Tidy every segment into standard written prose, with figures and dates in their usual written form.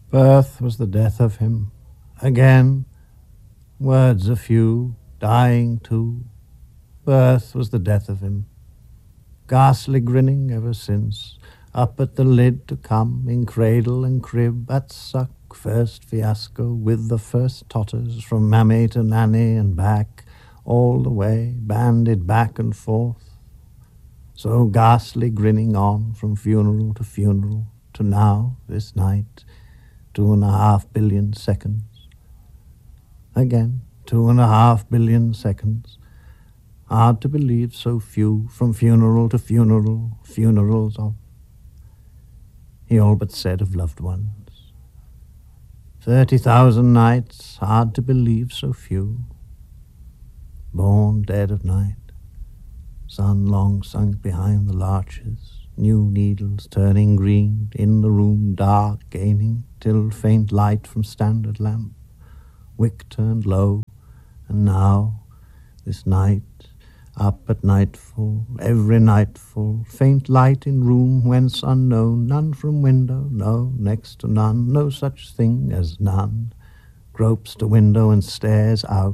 Birth was the death of him. Again, words a few, dying too. Birth was the death of him. Ghastly grinning ever since, up at the lid to come, in cradle and crib, at suck, first fiasco, with the first totters, from mammy to nanny and back, all the way, banded back and forth. So ghastly grinning on, from funeral, to now, this night, 2.5 billion seconds. Again, 2.5 billion seconds. Hard to believe so few, from funeral to funeral, funerals of. He all but said of loved ones. 30,000 nights, hard to believe so few. Born dead of night, sun long sunk behind the larches, new needles turning green, in the room dark gaining, till faint light from standard lamp, wick turned low, and now, this night, up at nightfall, every nightfall, faint light in room whence unknown, none from window, no, next to none, no such thing as none, gropes to window and stares out,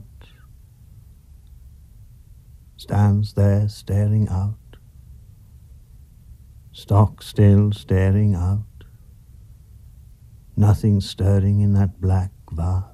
stands there staring out, stock still staring out, nothing stirring in that black vast.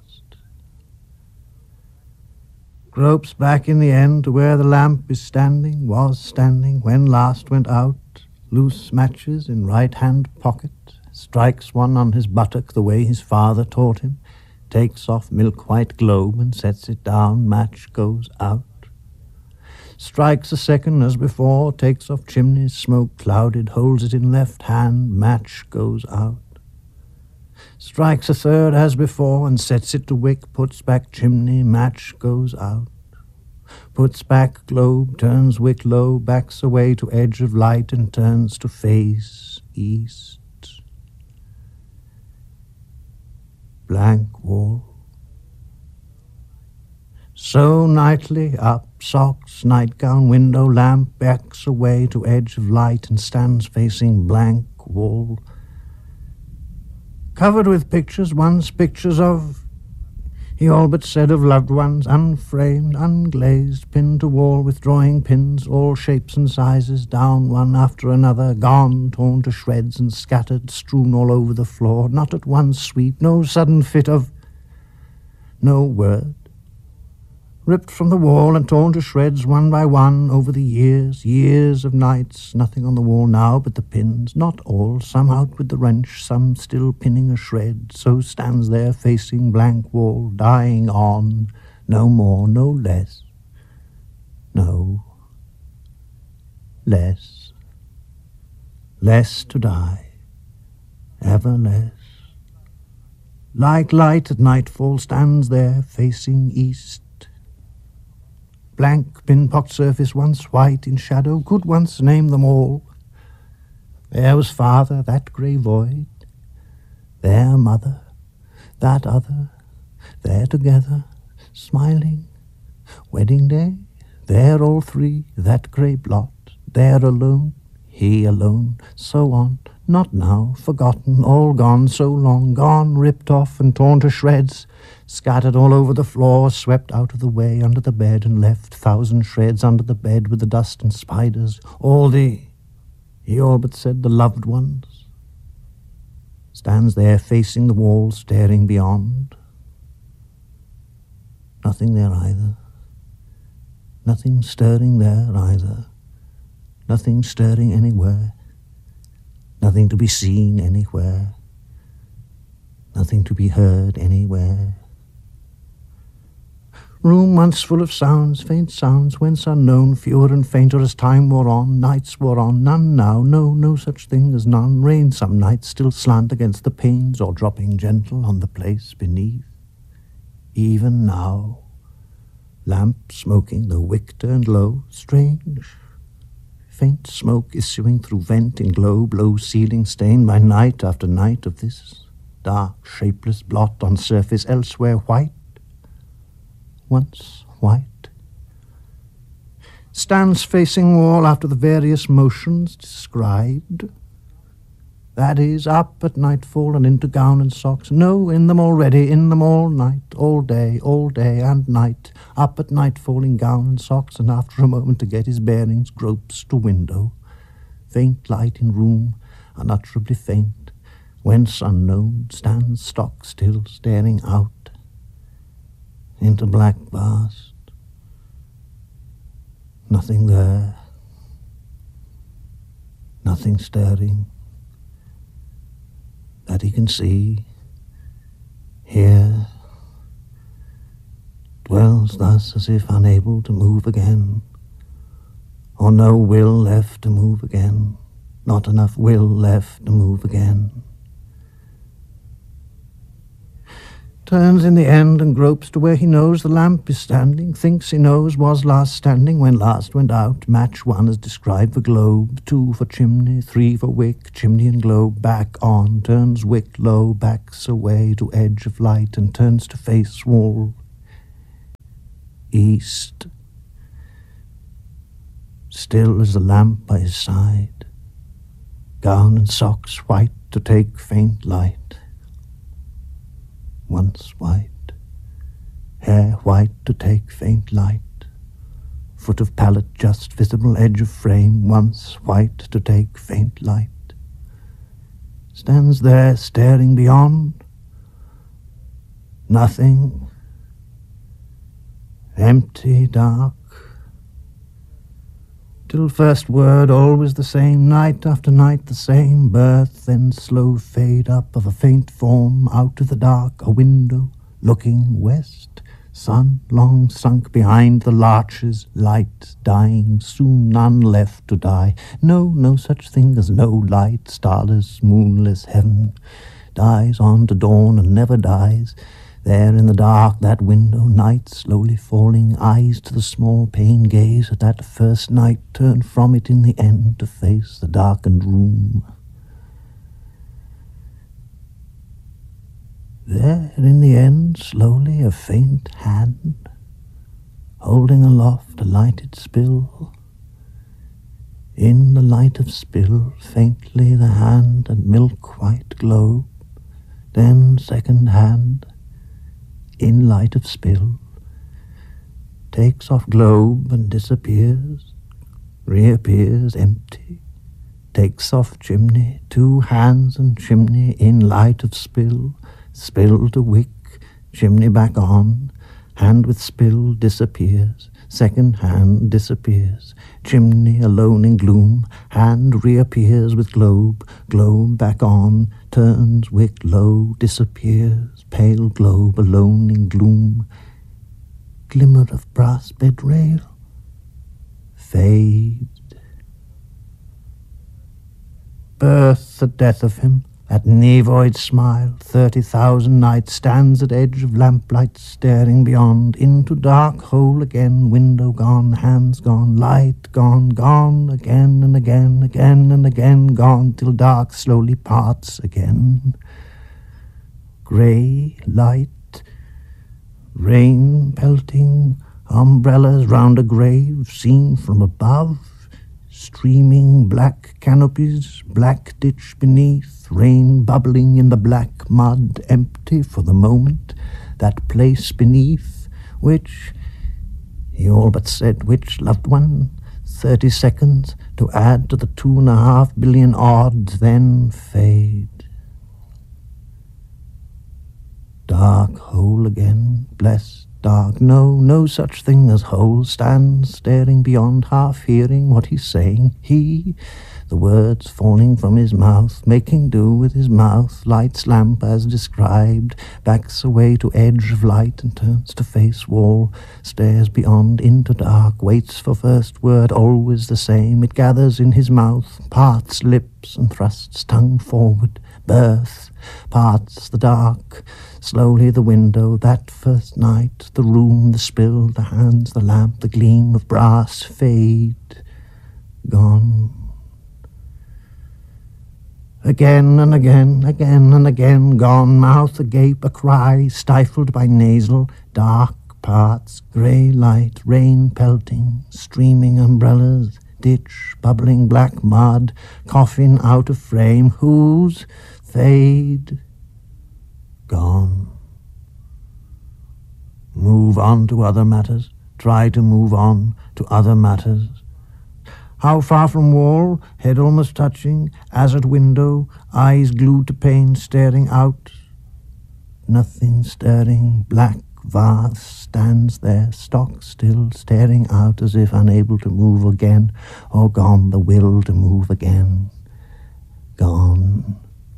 Gropes back in the end to where the lamp is standing, was standing, when last went out, loose matches in right-hand pocket, strikes one on his buttock the way his father taught him, takes off milk-white globe and sets it down, match goes out. Strikes a second as before, takes off chimney, smoke clouded, holds it in left hand, match goes out. Strikes a third as before and sets it to wick, puts back chimney, match goes out. Puts back globe, turns wick low, backs away to edge of light and turns to face east. Blank wall. So nightly up, socks, nightgown, window, lamp, backs away to edge of light and stands facing blank wall. Covered with pictures, once pictures of, he all but said of loved ones, unframed, unglazed, pinned to wall with drawing pins, all shapes and sizes, down one after another, gone, torn to shreds and scattered, strewn all over the floor, not at one sweep, no sudden fit of, no word. Ripped from the wall and torn to shreds one by one over the years, years of nights, nothing on the wall now but the pins, not all, some out with the wrench, some still pinning a shred, so stands there facing blank wall, dying on, no more, no less, no, less, less to die, ever less. Like light at nightfall stands there facing east, blank pin-pocked surface once white in shadow, could once name them all. There was father, that grey void, there mother, that other, there together, smiling, wedding day, there all three, that grey blot, there alone, he alone, so on, not now, forgotten, all gone, so long, gone, ripped off and torn to shreds, scattered all over the floor, swept out of the way under the bed and left 1,000 shreds under the bed with the dust and spiders, all he all but said the loved ones, stands there facing the wall, staring beyond. Nothing there either, nothing stirring there either, nothing stirring anywhere, nothing to be seen anywhere, nothing to be heard anywhere. Room once full of sounds, faint sounds, whence unknown, fewer and fainter as time wore on, nights wore on, none now, no such thing as none. Rain some nights still slant against the panes, or dropping gentle on the place beneath. Even now, lamp smoking, the wick turned low, strange. Faint smoke issuing through vent in globe, low ceiling stained by night after night of this dark, shapeless blot on surface elsewhere white, once white. Stands facing wall after the various motions described. That is, up at nightfall and into gown and socks. No, in them already, in them all night, all day and night. Up at nightfall in gown and socks, and after a moment to get his bearings, gropes to window. Faint light in room, unutterably faint, whence unknown, stands stock still, staring out into black vast. Nothing there, nothing stirring that he can see. Here dwells thus as if unable to move again, or no will left to move again, not enough will left to move again. Turns in the end and gropes to where he knows the lamp is standing, thinks he knows was last standing when last went out. Match 1 as described for globe, 2 for chimney, 3 for wick, chimney and globe, back on, turns wick low, backs away to edge of light and turns to face wall east. Still as the lamp by his side, gown and socks white to take faint light. Once white, hair white to take faint light, foot of pallet just visible, edge of frame, once white to take faint light. Stands there staring beyond, nothing, empty, dark, till first word always the same, night after night the same, birth, then slow fade up of a faint form out of the dark, a window looking west, sun long sunk behind the larches, light dying, soon none left to die. No such thing as no light, starless, moonless heaven, dies on to dawn and never dies. There in the dark, that window, night slowly falling, eyes to the small pane gaze at that first night, turn from it in the end to face the darkened room. There in the end, slowly, a faint hand, holding aloft a lighted spill. In the light of spill, faintly the hand and milk-white globe, then second hand, in light of spill, takes off globe and disappears, reappears empty, takes off chimney, 2 hands and chimney in light of spill, spill to wick, chimney back on, hand with spill disappears, second hand disappears, chimney alone in gloom, hand reappears with globe, globe back on, turns wick low, disappears, pale globe alone in gloom, glimmer of brass bed rail, fade. Birth, the death of him, that nevoid smile, 30,000 nights, stands at edge of lamplight, staring beyond, into dark hole again, window gone, hands gone, light gone, gone, again and again, again and again, gone, till dark slowly parts again. Grey light, rain pelting, umbrellas round a grave, seen from above, streaming black canopies, black ditch beneath, rain bubbling in the black mud, empty for the moment, that place beneath, which, he all but said, which, loved one, 30 seconds to add to the 2.5 billion odds, then fade. Dark hole again, blessed dark, no such thing as whole, stands staring beyond, half hearing what he's saying, he, the words falling from his mouth, making do with his mouth, lights lamp as described, backs away to edge of light and turns to face wall, stares beyond into dark, waits for first word, always the same, it gathers in his mouth, parts lips and thrusts tongue forward, birth, parts the dark, slowly the window, that first night, the room, the spill, the hands, the lamp, the gleam of brass, fade, gone. Again and again, again and again, gone, mouth agape, a cry, stifled by nasal, dark parts, grey light, rain pelting, streaming umbrellas, ditch, bubbling black mud, coffin out of frame, whose fade gone. Move on to other matters, try to move on to other matters. How far from wall, head almost touching, as at window, eyes glued to pane, staring out. Nothing stirring, black vase stands there, stock still, staring out as if unable to move again, or gone the will to move again. Gone.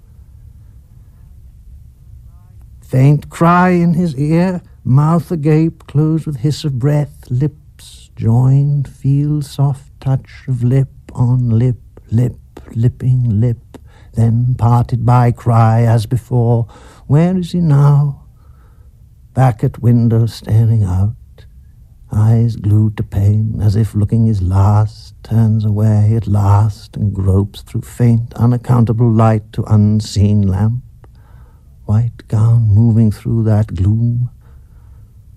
Faint cry in his ear, mouth agape, closed with hiss of breath, lips joined, feel soft touch of lip on lip, lipping lip, then parted by cry as before. Where is he now? Back at window, staring out, eyes glued to pane, as if looking his last, turns away at last and gropes through faint, unaccountable light to unseen lamp. White gown moving through that gloom,